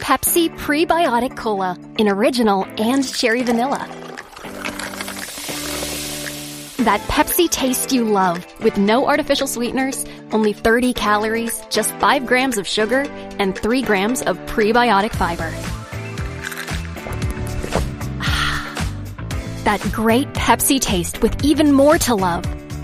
Pepsi Prebiotic Cola in original and cherry vanilla. That Pepsi taste you love with no artificial sweeteners, only 30 calories, just 5 grams of sugar, and 3 grams of prebiotic fiber. That great Pepsi taste with even more to love.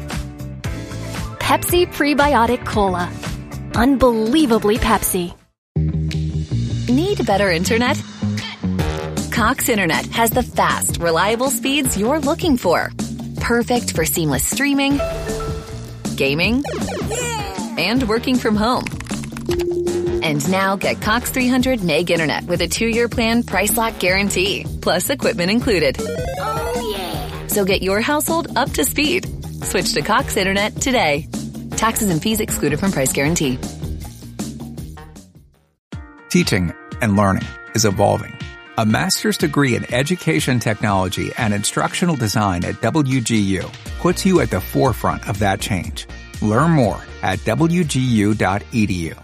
Pepsi Prebiotic Cola. Unbelievably Pepsi. Need better internet? Cox Internet has the fast, reliable speeds you're looking for. Perfect for seamless streaming, gaming, and working from home. And now get Cox 300 meg internet with a 2-year plan price lock guarantee, plus equipment included. Oh, yeah. So get your household up to speed. Switch to Cox Internet today. Taxes and fees excluded from price guarantee. Teaching and learning is evolving. A master's degree in education technology and instructional design at WGU puts you at the forefront of that change. Learn more at wgu.edu.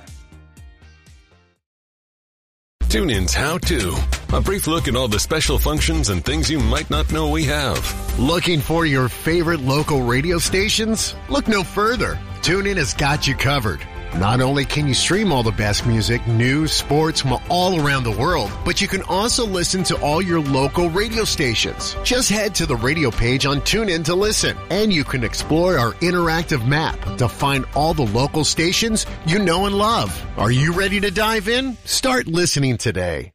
TuneIn's How To. A brief look at all the special functions and things you might not know we have. Looking for your favorite local radio stations? Look no further. TuneIn has got you covered. Not only can you stream all the best music, news, sports from all around the world, but you can also listen to all your local radio stations. Just head to the radio page on TuneIn to listen, and you can explore our interactive map to find all the local stations you know and love. Are you ready to dive in? Start listening today.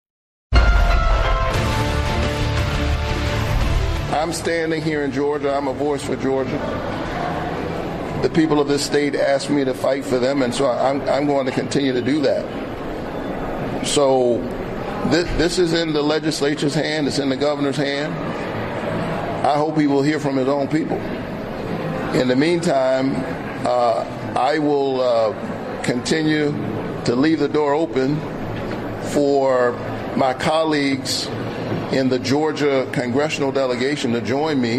I'm standing here in Georgia. I'm a voice for Georgia. The people of this state asked me to fight for them, and so I'm going to continue to do that. So this is in the legislature's hand. It's in the governor's hand. I hope he will hear from his own people. In the meantime, I will continue to leave the door open for my colleagues in the Georgia congressional delegation to join me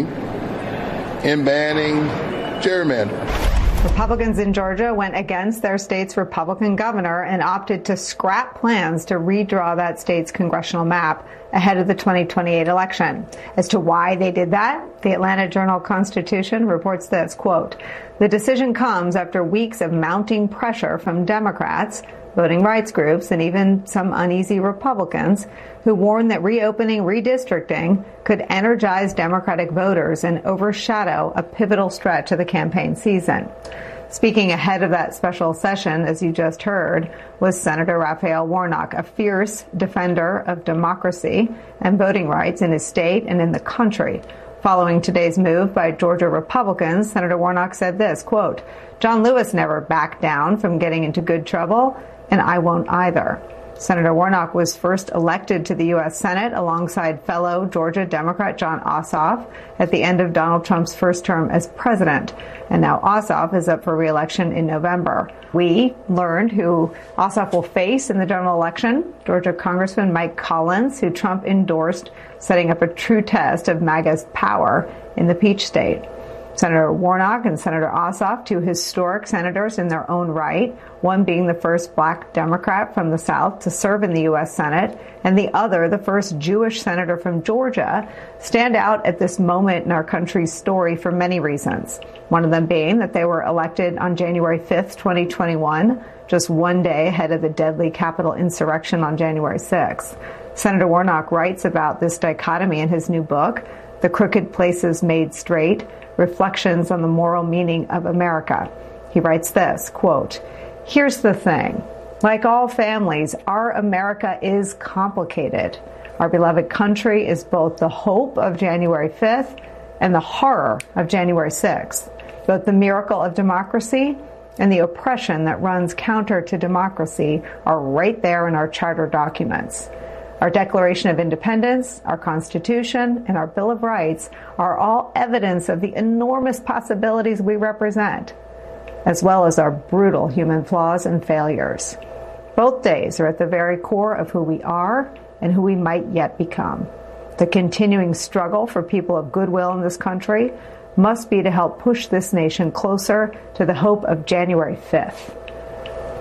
in banning gerrymandering. Republicans in Georgia went against their state's Republican governor and opted to scrap plans to redraw that state's congressional map ahead of the 2028 election. As to why they did that, the Atlanta Journal-Constitution reports this, quote, "The decision comes after weeks of mounting pressure from Democrats, voting rights groups, and even some uneasy Republicans who warned that reopening redistricting could energize Democratic voters and overshadow a pivotal stretch of the campaign season." Speaking ahead of that special session, as you just heard, was Senator Raphael Warnock, a fierce defender of democracy and voting rights in his state and in the country. Following today's move by Georgia Republicans, Senator Warnock said this, quote, "John Lewis never backed down from getting into good trouble, and I won't either." Senator Warnock was first elected to the U.S. Senate alongside fellow Georgia Democrat Jon Ossoff at the end of Donald Trump's first term as president. And now Ossoff is up for re-election in November. We learned who Ossoff will face in the general election. Georgia Congressman Mike Collins, who Trump endorsed, setting up a true test of MAGA's power in the Peach State. Senator Warnock and Senator Ossoff, two historic senators in their own right, one being the first black Democrat from the South to serve in the U.S. Senate, and the other, the first Jewish senator from Georgia, stand out at this moment in our country's story for many reasons. One of them being that they were elected on January 5th, 2021, just one day ahead of the deadly Capitol insurrection on January 6th. Senator Warnock writes about this dichotomy in his new book, The Crooked Places Made Straight, Reflections on the Moral Meaning of America. He writes this, quote, "Here's the thing. Like all families, our America is complicated. Our beloved country is both the hope of January 5th and the horror of January 6th, both the miracle of democracy and the oppression that runs counter to democracy are right there in our charter documents. Our Declaration of Independence, our Constitution, and our Bill of Rights are all evidence of the enormous possibilities we represent, as well as our brutal human flaws and failures. Both days are at the very core of who we are and who we might yet become. The continuing struggle for people of goodwill in this country must be to help push this nation closer to the hope of January 5th.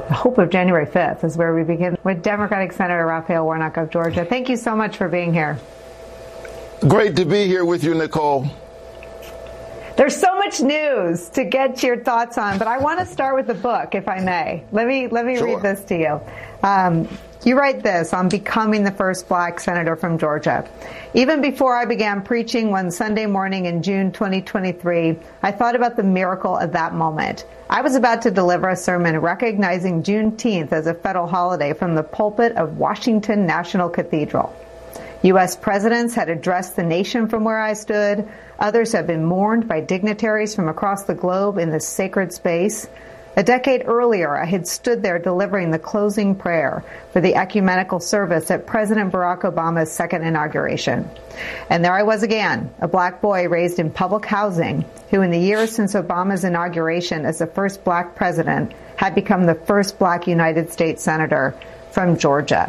The hope of January 5th is where we begin with Democratic Senator Raphael Warnock of Georgia. Thank you so much for being here. Great to be here with you, Nicole. There's so much news to get your thoughts on, but I want to start with the book, if I may. Let me Sure. read this to you. You write this on becoming the first black senator from Georgia. Even before I began preaching one Sunday morning in June 2023, I thought about the miracle of that moment. I was about to deliver a sermon recognizing Juneteenth as a federal holiday from the pulpit of Washington National Cathedral. U.S. presidents had addressed the nation from where I stood. Others have been mourned by dignitaries from across the globe in this sacred space. A decade earlier, I had stood there delivering the closing prayer for the ecumenical service at President Barack Obama's second inauguration. And there I was again, a black boy raised in public housing, who in the years since Obama's inauguration as the first black president had become the first black United States senator from Georgia.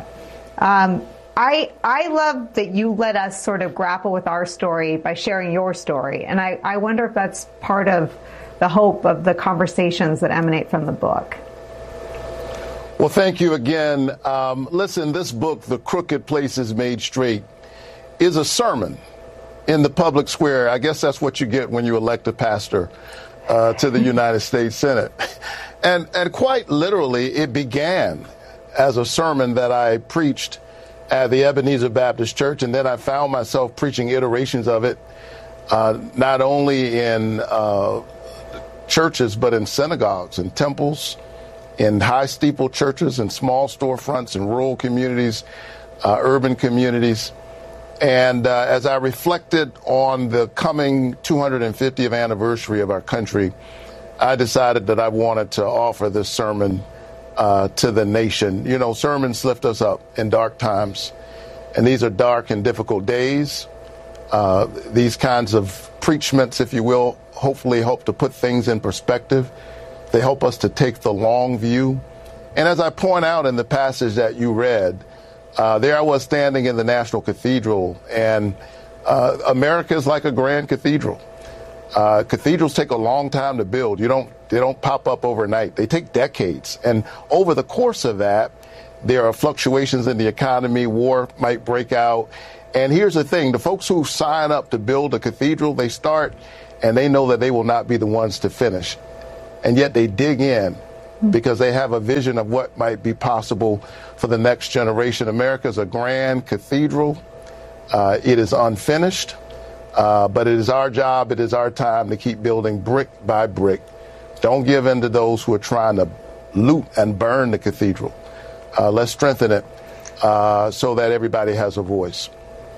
I love that you let us sort of grapple with our story by sharing your story. And I wonder if that's part of the hope of the conversations that emanate from the book. Well, thank you again. Listen, this book, The Crooked Places Made Straight, is a sermon in the public square. I guess that's what you get when you elect a pastor to the United States Senate. And quite literally, it began as a sermon that I preached at the Ebenezer Baptist Church, and then I found myself preaching iterations of it, not only in churches, but in synagogues and temples, in high steeple churches and small storefronts in rural communities, urban communities. And as I reflected on the coming 250th anniversary of our country, I decided that I wanted to offer this sermon to the nation. You know, sermons lift us up in dark times, and these are dark and difficult days. These kinds of preachments, if you will, hopefully help to put things in perspective. They help us to take the long view. And as I point out in the passage that you read, there I was standing in the National Cathedral, and America is like a grand cathedral. Cathedrals take a long time to build. They don't pop up overnight. They take decades. And over the course of that, there are fluctuations in the economy. War might break out. And here's the thing. The folks who sign up to build a cathedral, they start and they know that they will not be the ones to finish. And yet they dig in because they have a vision of what might be possible for the next generation. America is a grand cathedral. It is unfinished. But it is our job, it is our time to keep building brick by brick. Don't give in to those who are trying to loot and burn the cathedral. Let's strengthen it so that everybody has a voice.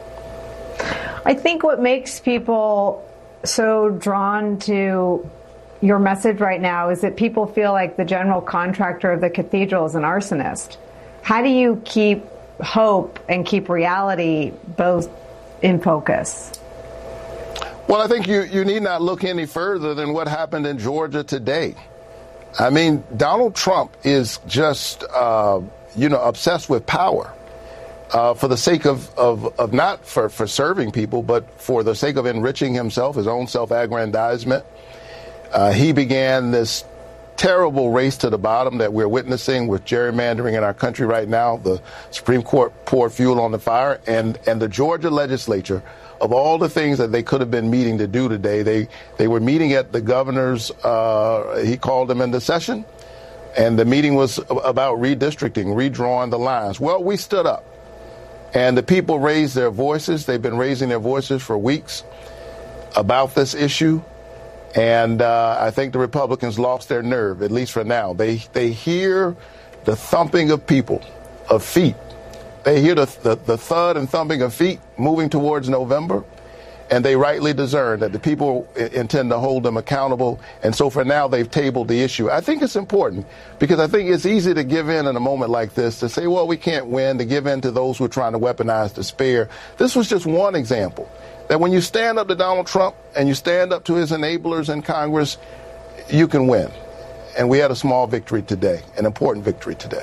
I think what makes people so drawn to your message right now is that people feel like the general contractor of the cathedral is an arsonist. How do you keep hope and keep reality both in focus? Well, I think you need not look any further than what happened in Georgia today. I mean, Donald Trump is just, obsessed with power for the sake of not for serving people, but for the sake of enriching himself, his own self-aggrandizement. He began this terrible race to the bottom that we're witnessing with gerrymandering in our country right now. The Supreme Court poured fuel on the fire, and the Georgia legislature, of all the things that they could have been meeting to do today, they were meeting at the governor's, he called them into session, and the meeting was about redistricting, redrawing the lines. Well, we stood up, and the people raised their voices. They've been raising their voices for weeks about this issue, and I think the Republicans lost their nerve, at least for now. They hear the thumping of people, of feet. They hear the thud and thumping of feet moving towards November, and they rightly discern that the people intend to hold them accountable. And so for now, they've tabled the issue. I think it's important because I think it's easy to give in a moment like this, to say, well, we can't win, to give in to those who are trying to weaponize despair. This was just one example that when you stand up to Donald Trump and you stand up to his enablers in Congress, you can win. And we had a small victory today, an important victory today.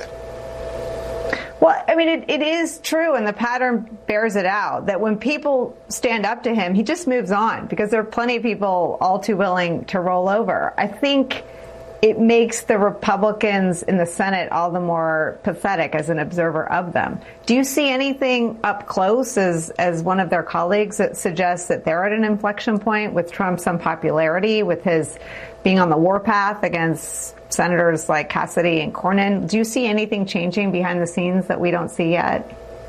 Well, I mean, it is true, and the pattern bears it out, that when people stand up to him, he just moves on because there are plenty of people all too willing to roll over. I think it makes the Republicans in the Senate all the more pathetic as an observer of them. Do you see anything up close as one of their colleagues that suggests that they're at an inflection point with Trump's unpopularity, with his being on the warpath against senators like Cassidy and Cornyn? Do you see anything changing behind the scenes that we don't see yet?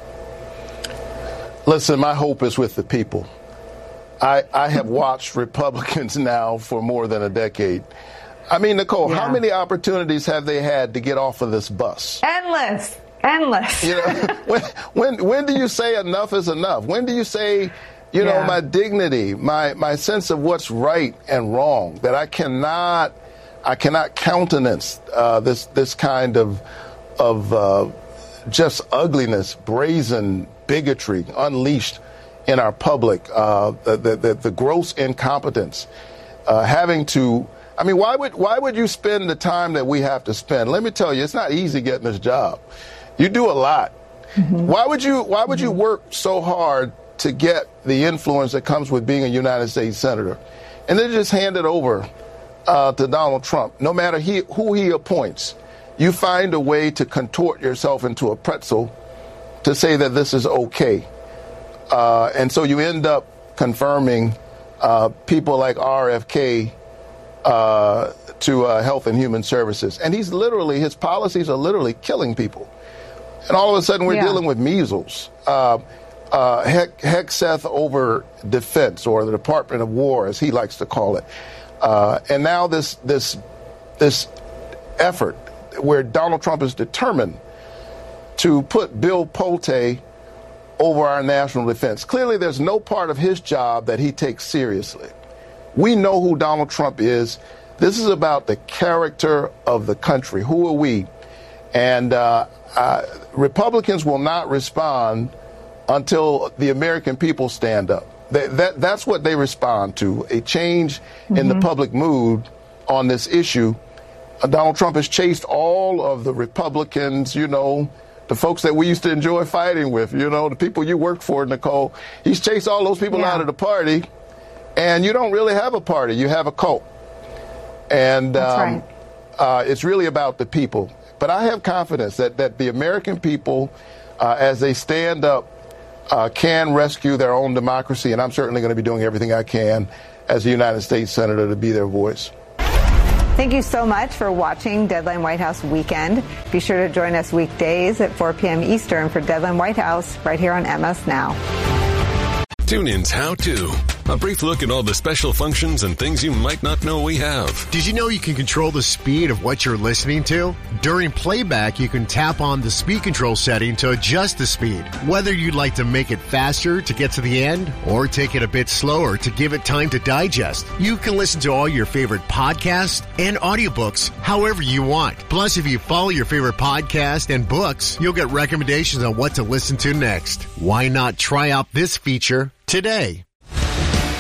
Listen, my hope is with the people. I have watched Republicans now for more than a decade. I mean, Nicole, how many opportunities have they had to get off of this bus? Endless. You know, when do you say enough is enough? When do you say, you know, my dignity, my sense of what's right and wrong, that I cannot countenance this kind of just ugliness, brazen bigotry unleashed in our public, the gross incompetence, having to. I mean, why would you spend the time that we have to spend? Let me tell you, it's not easy getting this job. You do a lot. Mm-hmm. Why would you work so hard to get the influence that comes with being a United States senator, and then just hand it over to Donald Trump? No matter who he appoints, you find a way to contort yourself into a pretzel to say that this is okay, and so you end up confirming people like RFK. To Health and Human Services. And his policies are literally killing people. And all of a sudden we're dealing with measles. Hexeth over defense, or the Department of War, as he likes to call it. And now this effort where Donald Trump is determined to put Bill Pulte over our national defense. Clearly there's no part of his job that he takes seriously. We know who Donald Trump is. This is about the character of the country. Who are we? And Republicans will not respond until the American people stand up. That's what they respond to, a change in the public mood on this issue. Donald Trump has chased all of the Republicans, you know, the folks that we used to enjoy fighting with, you know, the people you work for, Nicole. He's chased all those people out of the party. And you don't really have a party. You have a cult. And that's right. It's really about the people. But I have confidence that the American people, as they stand up, can rescue their own democracy. And I'm certainly going to be doing everything I can as a United States Senator to be their voice. Thank you so much for watching Deadline White House Weekend. Be sure to join us weekdays at 4 p.m. Eastern for Deadline White House right here on MS Now. TuneIn's How To. A brief look at all the special functions and things you might not know we have. Did you know you can control the speed of what you're listening to? During playback, you can tap on the speed control setting to adjust the speed. Whether you'd like to make it faster to get to the end or take it a bit slower to give it time to digest, you can listen to all your favorite podcasts and audiobooks however you want. Plus, if you follow your favorite podcast and books, you'll get recommendations on what to listen to next. Why not try out this feature today?